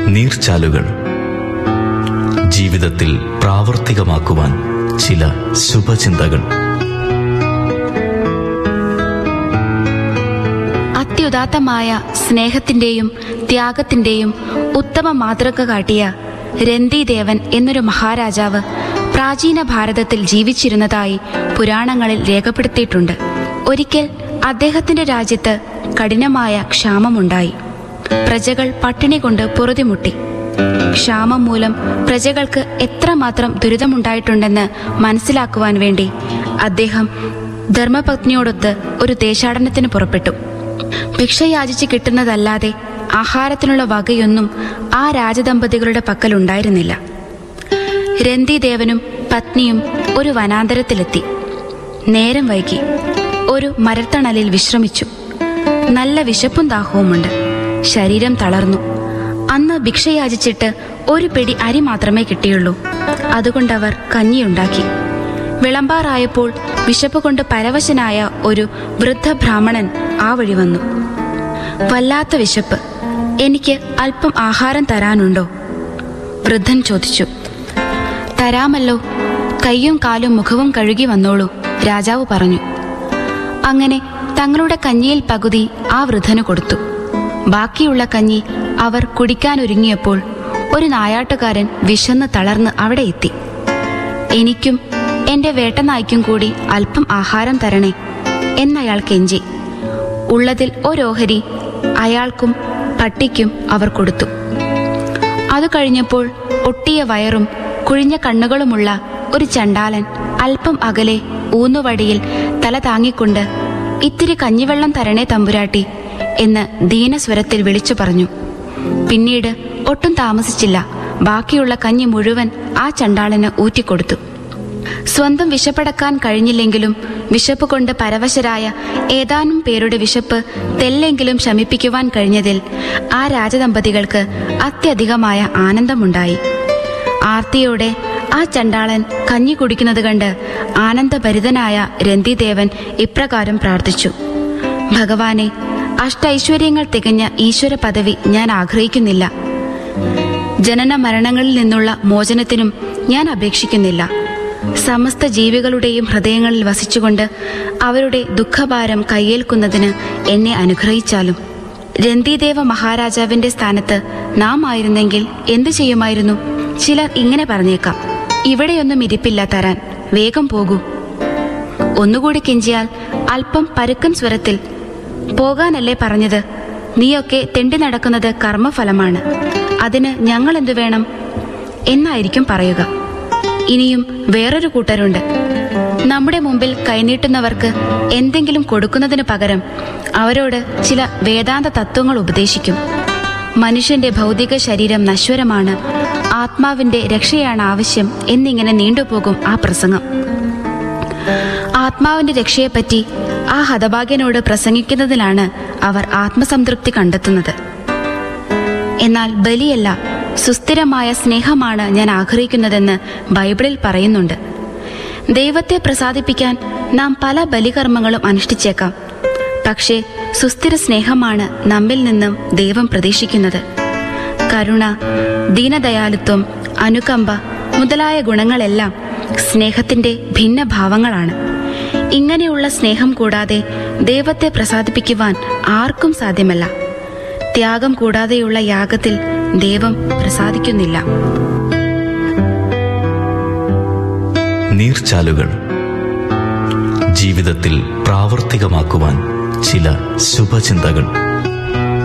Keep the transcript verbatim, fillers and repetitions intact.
നീർച്ചാലുകൾ. ജീവിതത്തിൽ പ്രാവർത്തികമാക്കുവാൻ ചില ശുഭചിന്തകൾ. അത്യുദാത്തമായ സ്നേഹത്തിന്റെയും ത്യാഗത്തിന്റെയും ഉത്തമ മാതൃക കാട്ടിയ രന്തിദേവൻ എന്നൊരു മഹാരാജാവ് പ്രാചീന ഭാരതത്തിൽ ജീവിച്ചിരുന്നതായി പുരാണങ്ങളിൽ രേഖപ്പെടുത്തിയിട്ടുണ്ട്. ഒരിക്കൽ അദ്ദേഹത്തിന്റെ രാജ്യത്ത് കഠിനമായ ക്ഷാമമുണ്ടായി. പ്രജകൾ പട്ടിണി കൊണ്ട് പൊറുതിമുട്ടി. ക്ഷാമം മൂലം പ്രജകൾക്ക് എത്രമാത്രം ദുരിതമുണ്ടായിട്ടുണ്ടെന്ന് മനസ്സിലാക്കുവാൻ വേണ്ടി അദ്ദേഹം ധർമ്മപത്നിയോടൊത്ത് ഒരു ദേശാടനത്തിന് പുറപ്പെട്ടു. ഭിക്ഷയാചിച്ച് കിട്ടുന്നതല്ലാതെ ആഹാരത്തിനുള്ള വകയൊന്നും ആ രാജദമ്പതികളുടെ പക്കലുണ്ടായിരുന്നില്ല. രന്തിദേവനും പത്നിയും ഒരു വനാന്തരത്തിലെത്തി. നേരം വൈകി. ഒരു മരത്തണലിൽ വിശ്രമിച്ചു. നല്ല വിശപ്പും ദാഹവുമുണ്ട്. ശരീരം തളർന്നു. അന്ന് ഭിക്ഷയാചിച്ചിട്ട് ഒരു പിടി അരി മാത്രമേ കിട്ടിയുള്ളൂ. അതുകൊണ്ടവർ കഞ്ഞിയുണ്ടാക്കി. വിളമ്പാറായപ്പോൾ വിശപ്പ് കൊണ്ട് പരവശനായ ഒരു വൃദ്ധ ബ്രാഹ്മണൻ ആ വഴി വന്നു. വല്ലാത്ത വിശപ്പ്, എനിക്ക് അല്പം ആഹാരം തരാനുണ്ടോ? വൃദ്ധൻ ചോദിച്ചു. തരാമല്ലോ, കയ്യും കാലും മുഖവും കഴുകി വന്നോളൂ, രാജാവ് പറഞ്ഞു. അങ്ങനെ തങ്ങളുടെ കഞ്ഞിയിൽ പകുതി ആ വൃദ്ധന് കൊടുത്തു. ബാക്കിയുള്ള കഞ്ഞി അവർ കുടിക്കാനൊരുങ്ങിയപ്പോൾ ഒരു നായാട്ടുകാരൻ വിശന്ന് തളർന്ന് അവിടെ എത്തി. എനിക്കും എന്റെ വേട്ടനായ്ക്കും കൂടി അല്പം ആഹാരം തരണേ എന്നയാൾ കെഞ്ചി. ഉള്ളതിൽ ഒരോഹരി അയാൾക്കും പട്ടിക്കും അവർ കൊടുത്തു. അത് കഴിഞ്ഞപ്പോൾ ഒട്ടിയ വയറും കുഴിഞ്ഞ കണ്ണുകളുമുള്ള ഒരു ചണ്ടാലൻ അല്പം അകലെ ഊന്നുവടിയിൽ തല താങ്ങിക്കൊണ്ട് ഇത്തിരി കഞ്ഞിവെള്ളം തരണേ തമ്പുരാട്ടി എന്ന് ദീനസ്വരത്തിൽ വിളിച്ചു പറഞ്ഞു. പിന്നീട് ഒട്ടും താമസിച്ചില്ല, ബാക്കിയുള്ള കഞ്ഞി മുഴുവൻ ആ ചണ്ടാളന് ഊറ്റിക്കൊടുത്തു. സ്വന്തം വിശപ്പടക്കാൻ കഴിഞ്ഞില്ലെങ്കിലും വിശപ്പ് കൊണ്ട് പരവശരായ ഏതാനും പേരുടെ വിശപ്പ് തെല്ലെങ്കിലും ശമിപ്പിക്കുവാൻ കഴിഞ്ഞതിൽ ആ രാജദമ്പതികൾക്ക് അത്യധികമായ ആനന്ദമുണ്ടായി. ആർത്തിയോടെ ആ ചണ്ടാളൻ കഞ്ഞി കുടിക്കുന്നത് കണ്ട് ആനന്ദഭരിതനായ രന്തിദേവൻ ഇപ്രകാരം പ്രാർത്ഥിച്ചു. ഭഗവാനെ, അഷ്ടൈശ്വര്യങ്ങൾ തികഞ്ഞ ഈശ്വര പദവി ഞാൻ ആഗ്രഹിക്കുന്നില്ല. ജനന മരണങ്ങളിൽ നിന്നുള്ള മോചനത്തിനും ഞാൻ അപേക്ഷിക്കുന്നില്ല. സമസ്ത ജീവികളുടെയും ഹൃദയങ്ങളിൽ വസിച്ചുകൊണ്ട് അവരുടെ ദുഃഖഭാരം കയ്യേൽക്കുന്നതിന് എന്നെ അനുഗ്രഹിച്ചാലും. രന്തിദേവ മഹാരാജാവിന്റെ സ്ഥാനത്ത് നാം ആയിരുന്നെങ്കിൽ എന്തു ചെയ്യുമായിരുന്നു? ചിലർ ഇങ്ങനെ പറഞ്ഞേക്കാം, ഇവിടെയൊന്നും ഇരിപ്പില്ല തരാൻ, വേഗം പോകൂ. ഒന്നുകൂടി കെഞ്ചിയാൽ അല്പം പരുക്കൻ സ്വരത്തിൽ, പോകാനല്ലേ പറഞ്ഞത്? നീയൊക്കെ തെണ്ടി നടക്കുന്നത് കർമ്മഫലമാണ്, അതിന് ഞങ്ങൾ എന്തു വേണം എന്നായിരിക്കും പറയുക. ഇനിയും വേറൊരു കൂട്ടരുണ്ട്. നമ്മുടെ മുമ്പിൽ കൈനീട്ടുന്നവർക്ക് എന്തെങ്കിലും കൊടുക്കുന്നതിന് പകരം അവരോട് ചില വേദാന്ത തത്വങ്ങൾ ഉപദേശിക്കും. മനുഷ്യന്റെ ഭൗതിക ശരീരം നശ്വരമാണ്, ആത്മാവിന്റെ രക്ഷയാണ് ആവശ്യം എന്നിങ്ങനെ നീണ്ടുപോകും ആ പ്രസംഗം. ആത്മാവിന്റെ രക്ഷയെപ്പറ്റി ആ ഹതഭാഗ്യനോട് പ്രസംഗിക്കുന്നതിലാണ് അവർ ആത്മസംതൃപ്തി കണ്ടെത്തുന്നത്. എന്നാൽ ബലിയല്ല, സുസ്ഥിരമായ സ്നേഹമാണ് ഞാൻ ആഗ്രഹിക്കുന്നതെന്ന് ബൈബിളിൽ പറയുന്നുണ്ട്. ദൈവത്തെ പ്രസാദിപ്പിക്കാൻ നാം പല ബലികർമ്മങ്ങളും അനുഷ്ഠിച്ചേക്കാം. പക്ഷേ സുസ്ഥിര സ്നേഹമാണ് നമ്മിൽ നിന്നും ദൈവം പ്രതീക്ഷിക്കുന്നത്. കരുണ, ദീനദയാലുത്വം, അനുകമ്പ മുതലായ ഗുണങ്ങളെല്ലാം സ്നേഹത്തിന്റെ ഭിന്ന ഭാവങ്ങളാണ്. ഇങ്ങനെയുള്ള സ്നേഹം കൂടാതെ ദൈവത്തെ പ്രസാദിപ്പിക്കുവാൻ ആർക്കും സാധ്യമല്ല. ത്യാഗം കൂടാതെയുള്ള യാഗത്തിൽ ദൈവം പ്രസാദിക്കുന്നില്ല. നീർച്ചാലുകൾ. ജീവിതത്തിൽ പ്രാവർത്തികമാക്കുവാൻ ചില ശുഭചിന്തകൾ.